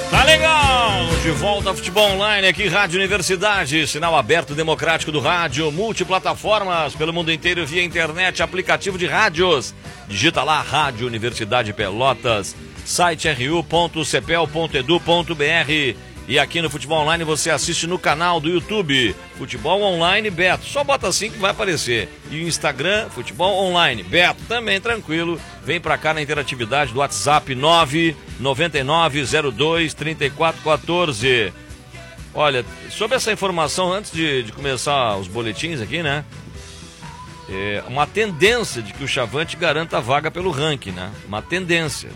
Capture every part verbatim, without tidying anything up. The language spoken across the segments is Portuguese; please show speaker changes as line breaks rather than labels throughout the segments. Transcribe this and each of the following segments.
Tá legal! De volta ao Futebol Online aqui, Rádio Universidade, sinal aberto democrático do rádio, multiplataformas pelo mundo inteiro via internet, aplicativo de rádios. Digita lá Rádio Universidade Pelotas, site r u ponto c p e l ponto e d u ponto b r. E aqui no Futebol Online você assiste no canal do YouTube, Futebol Online Beto. Só bota assim que vai aparecer. E o Instagram, Futebol Online Beto, também tranquilo. Vem pra cá na interatividade do WhatsApp nove nove nove zero dois três quatro um quatro. Olha, sobre essa informação, antes de, de começar os boletins aqui, né? É uma tendência de que o Chavante garanta a vaga pelo ranking, né? Uma tendência.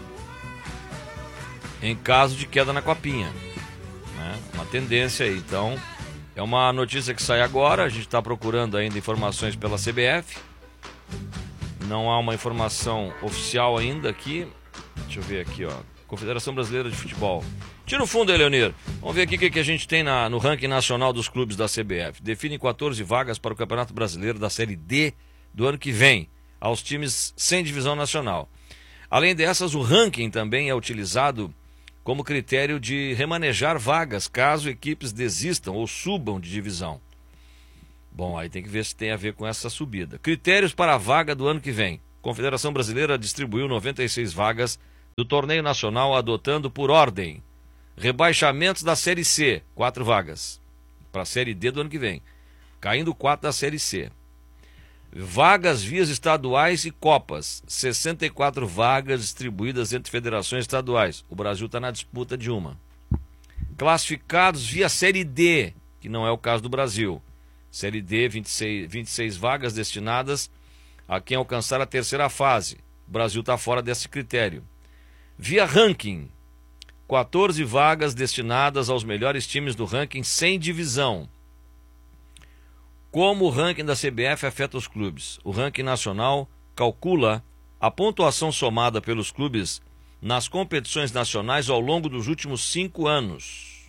Em caso de queda na copinha. Uma tendência aí, então é uma notícia que sai agora. A gente está procurando ainda informações pela C B F, não há uma informação oficial ainda aqui. Deixa eu ver aqui, ó, Confederação Brasileira de Futebol. Tira o fundo aí, Leonir. Vamos ver aqui o que, que a gente tem na, no ranking nacional dos clubes da C B F. Define quatorze vagas para o Campeonato Brasileiro da Série D do ano que vem, aos times sem divisão nacional. Além dessas, o ranking também é utilizado como critério de remanejar vagas, caso equipes desistam ou subam de divisão. Bom, aí tem que ver se tem a ver com essa subida. Critérios para a vaga do ano que vem. Confederação Brasileira distribuiu noventa e seis vagas do torneio nacional, adotando por ordem. Rebaixamentos da Série C, quatro vagas. Para a Série D do ano que vem. Caindo quatro da Série C. Vagas vias estaduais e copas, sessenta e quatro vagas distribuídas entre federações estaduais. O Brasil está na disputa de uma. Classificados via Série D, que não é o caso do Brasil. Série D, vinte e seis, vinte e seis vagas destinadas a quem alcançar a terceira fase. O Brasil está fora desse critério. Via ranking, quatorze vagas destinadas aos melhores times do ranking sem divisão. Como o ranking da C B F afeta os clubes? O ranking nacional calcula a pontuação somada pelos clubes nas competições nacionais ao longo dos últimos cinco anos.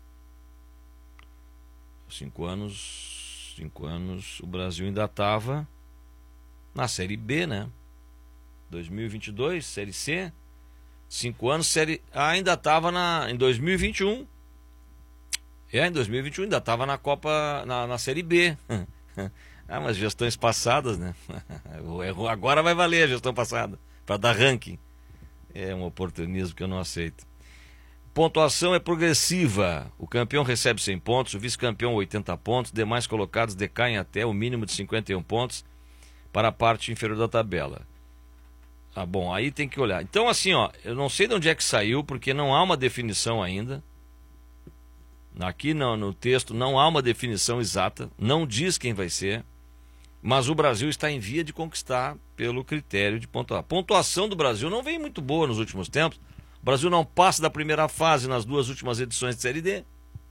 Cinco anos, cinco anos, o Brasil ainda estava na Série B, né? dois mil e vinte e dois, Série C. Cinco anos, série... Ah, ainda estava na... em dois mil e vinte e um. É, em dois mil e vinte e um ainda estava na Copa, na, na Série B. Ah, mas gestões passadas, né? Agora vai valer a gestão passada, para dar ranking. É um oportunismo que eu não aceito. Pontuação é progressiva. O campeão recebe cem pontos, o vice-campeão oitenta pontos, demais colocados decaem até o mínimo de cinquenta e um pontos para a parte inferior da tabela. Ah, bom, aí tem que olhar. Então, assim, ó, eu não sei de onde é que saiu, porque não há uma definição ainda. Aqui no, no texto não há uma definição exata, não diz quem vai ser, mas o Brasil está em via de conquistar pelo critério de pontuação. A pontuação do Brasil não vem muito boa nos últimos tempos. O Brasil não passa da primeira fase nas duas últimas edições de Série D.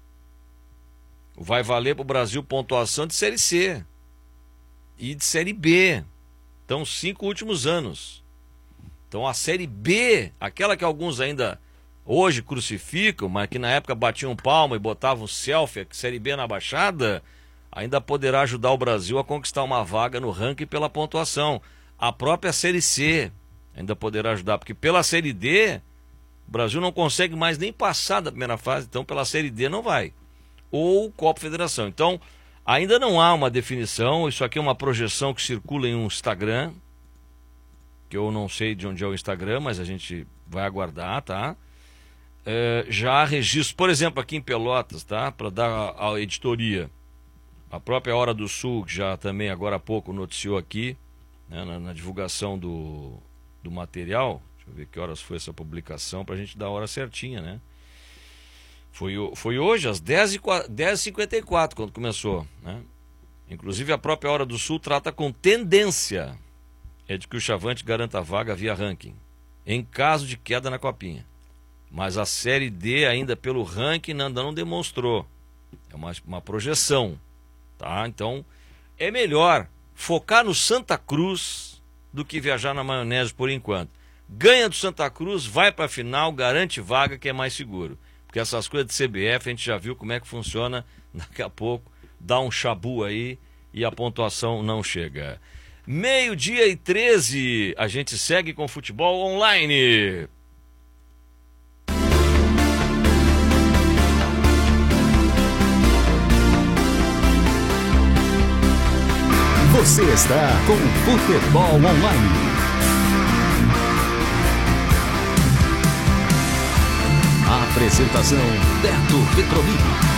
Vai valer para o Brasil pontuação de Série C e de Série B. Então, cinco últimos anos. Então, a Série B, aquela que alguns ainda hoje crucificam, mas que na época batiam palma e botavam selfie, Série B na Baixada, ainda poderá ajudar o Brasil a conquistar uma vaga no ranking pela pontuação. A própria Série C ainda poderá ajudar, porque pela Série D, o Brasil não consegue mais nem passar da primeira fase, então pela Série D não vai. Ou Copa Federação. Então, ainda não há uma definição, isso aqui é uma projeção que circula em um Instagram, que eu não sei de onde é o Instagram, mas a gente vai aguardar, tá? É, já há registros, por exemplo, aqui em Pelotas, tá? Para dar a, a editoria. A própria Hora do Sul, que já também agora há pouco noticiou aqui, né, na, na divulgação do, do material. Deixa eu ver que horas foi essa publicação, para a gente dar a hora certinha, né? Foi, foi hoje, às dez e cinquenta e quatro, quando começou, né? Inclusive, a própria Hora do Sul trata com tendência é de que o Chavante garanta a vaga via ranking, em caso de queda na copinha. Mas a Série D, ainda pelo ranking, ainda não demonstrou. É uma, uma projeção, tá? Então, é melhor focar no Santa Cruz do que viajar na maionese por enquanto. Ganha do Santa Cruz, vai para a final, garante vaga, que é mais seguro. Porque essas coisas de C B F, a gente já viu como é que funciona. Daqui a pouco, dá um chabu aí e a pontuação não chega. Meio-dia e treze, a gente segue com Futebol Online.
Você está com o Futebol Online. A apresentação Beto Petrolini.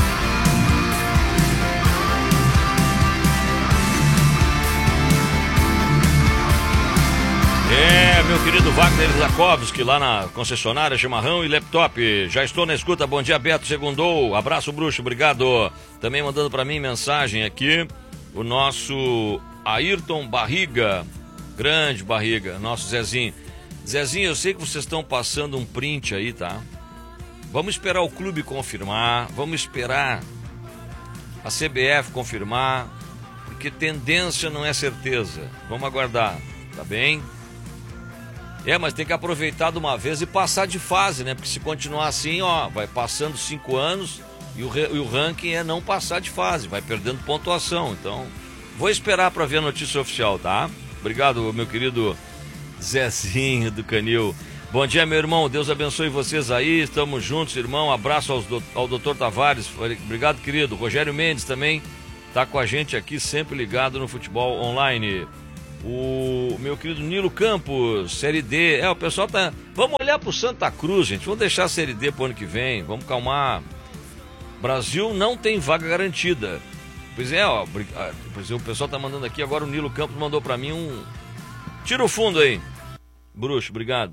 É, meu querido Wagner Zakovski, lá na concessionária Chimarrão e Laptop. Já estou na escuta. Bom dia, Beto. Segundou. Abraço, bruxo. Obrigado. Também mandando para mim mensagem aqui o nosso Ayrton Barriga. Grande Barriga, nosso Zezinho. Zezinho, eu sei que vocês estão passando um print aí, tá? Vamos esperar o clube confirmar. Vamos esperar a C B F confirmar. Porque tendência não é certeza. Vamos aguardar, tá bem? É, mas tem que aproveitar de uma vez e passar de fase, né? Porque se continuar assim, ó, vai passando cinco anos e o, e o ranking é não passar de fase, vai perdendo pontuação. Então, vou esperar para ver a notícia oficial, tá? Obrigado, meu querido Zezinho do Canil. Bom dia, meu irmão. Deus abençoe vocês aí. Estamos juntos, irmão. Abraço aos do, ao doutor Tavares. Obrigado, querido. Rogério Mendes também tá com a gente aqui, sempre ligado no Futebol Online. O meu querido Nilo Campos, Série D. É, o pessoal tá... Vamos olhar pro Santa Cruz, gente. Vamos deixar a Série D pro ano que vem. Vamos calmar. Brasil não tem vaga garantida. Pois é, ó. Pois é, o pessoal tá mandando aqui. Agora o Nilo Campos mandou pra mim um... Tira o fundo aí. Bruxo, obrigado.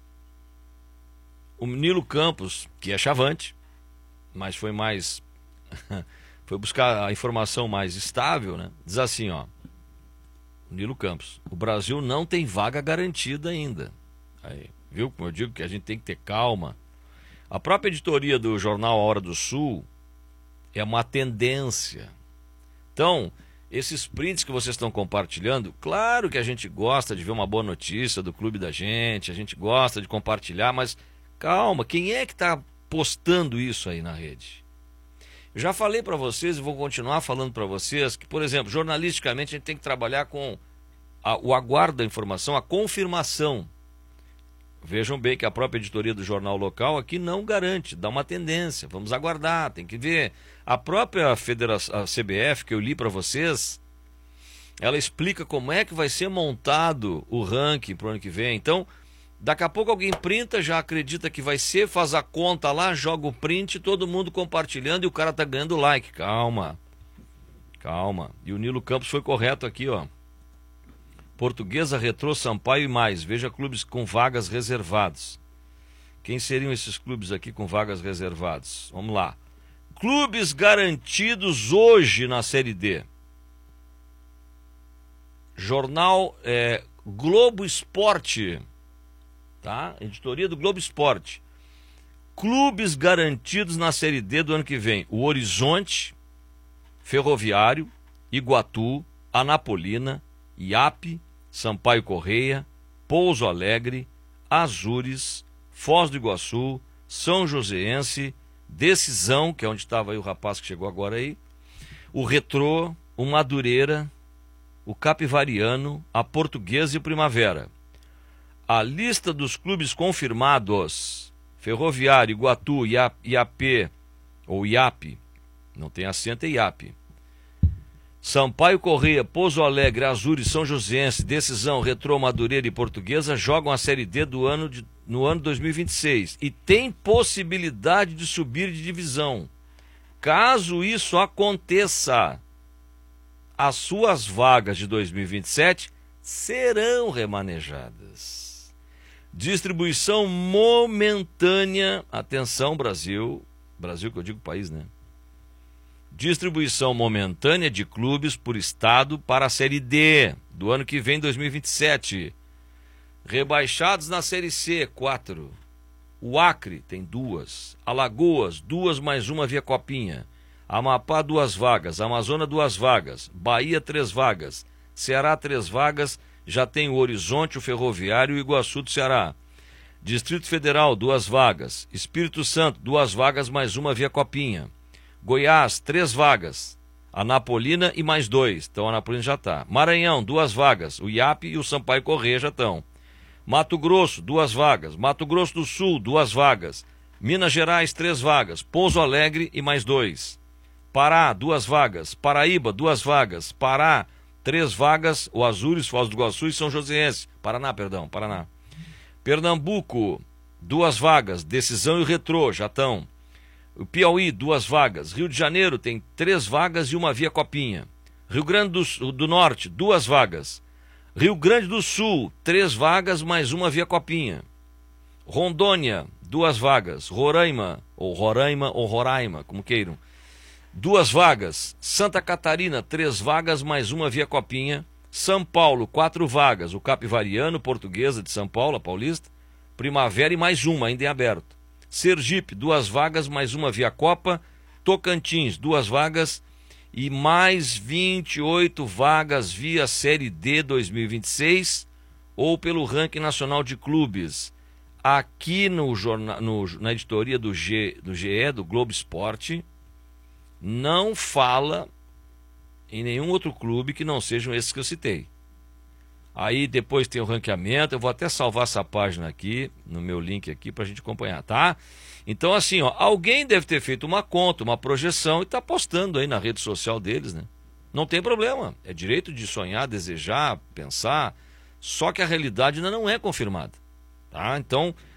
O Nilo Campos, que é chavante, mas foi mais... foi buscar a informação mais estável, né? Diz assim, ó. Nilo Campos, o Brasil não tem vaga garantida ainda. Aí, viu como eu digo que a gente tem que ter calma? A própria editoria do jornal A Hora do Sul é uma tendência. Então, esses prints que vocês estão compartilhando, claro que a gente gosta de ver uma boa notícia do clube da gente, a gente gosta de compartilhar, mas calma, quem é que está postando isso aí na rede? Eu já falei para vocês e vou continuar falando para vocês que, por exemplo, jornalisticamente a gente tem que trabalhar com a, o aguardo da informação, a confirmação. Vejam bem que a própria editoria do jornal local aqui não garante, dá uma tendência. Vamos aguardar, tem que ver. A própria federação, a C B F, que eu li para vocês, ela explica como é que vai ser montado o ranking para o ano que vem. Então, daqui a pouco alguém printa, já acredita que vai ser, faz a conta lá, joga o print, todo mundo compartilhando e o cara tá ganhando like. Calma, calma. E o Nilo Campos foi correto aqui, ó. Portuguesa, Retrô, Sampaio e mais. Veja clubes com vagas reservadas. Quem seriam esses clubes aqui com vagas reservadas? Vamos lá. Clubes garantidos hoje na Série D. Jornal é, Globo Esporte. Tá? Editoria do Globo Esporte. Clubes garantidos na Série D do ano que vem. O Horizonte, Ferroviário, Iguatu, Anapolina, I A P, Sampaio Correia, Pouso Alegre, Azures, Foz do Iguaçu, São Joséense, Decisão, que é onde estava aí o rapaz que chegou agora aí, o Retrô, o Madureira, o Capivariano, a Portuguesa e o Primavera. A lista dos clubes confirmados: Ferroviário, Iguatu, I A P, ou I A P, não tem acento, é I A P. Sampaio Correia, Pouso Alegre, Azures, São Joséense, Decisão, Retrô, Madureira e Portuguesa jogam a Série D do ano de, no ano dois mil e vinte e seis e tem possibilidade de subir de divisão. Caso isso aconteça, as suas vagas de dois mil e vinte e sete serão remanejadas. Distribuição momentânea, atenção Brasil, Brasil que eu digo país, né? Distribuição momentânea de clubes por estado para a Série D do ano que vem, dois mil e vinte e sete. Rebaixados na Série C, quatro. O Acre tem duas. Alagoas, duas mais uma via Copinha. Amapá, duas vagas. Amazonas, duas vagas. Bahia, três vagas. Ceará, três vagas. Já tem o Horizonte, o Ferroviário e o Iguaçu do Ceará. Distrito Federal, duas vagas. Espírito Santo, duas vagas mais uma via Copinha. Goiás, três vagas. Anapolina e mais dois. Então a Anapolina já está. Maranhão, duas vagas. O I A P e o Sampaio Correia já estão. Mato Grosso, duas vagas. Mato Grosso do Sul, duas vagas. Minas Gerais, três vagas. Pouso Alegre e mais dois. Pará, duas vagas. Paraíba, duas vagas. Pará, três vagas, o Azures, Foz do Iguaçu e São Joséense. Paraná, perdão, Paraná. Pernambuco, duas vagas, Decisão e o Retrô, já estão. O Piauí, duas vagas. Rio de Janeiro tem três vagas e uma via Copinha. Rio Grande do, do Norte, duas vagas. Rio Grande do Sul, três vagas mais uma via Copinha. Rondônia, duas vagas. Roraima, ou Roraima, ou Roraima, como queiram. Duas vagas. Santa Catarina, três vagas mais uma via Copinha. São Paulo, quatro vagas. O Capivariano, Portuguesa de São Paulo, a Paulista. Primavera e mais uma, ainda em aberto. Sergipe, duas vagas mais uma via Copa. Tocantins, duas vagas e mais vinte e oito vagas via Série D dois mil e vinte e seis ou pelo ranking nacional de clubes. Aqui no jornal, no, na editoria do, G, do G E, do Globo Esporte, não fala em nenhum outro clube que não sejam esses que eu citei. Aí depois tem o ranqueamento, eu vou até salvar essa página aqui, no meu link aqui, para a gente acompanhar, tá? Então assim, ó, alguém deve ter feito uma conta, uma projeção e está postando aí na rede social deles, né? Não tem problema, é direito de sonhar, desejar, pensar, só que a realidade ainda não é confirmada, tá? Então,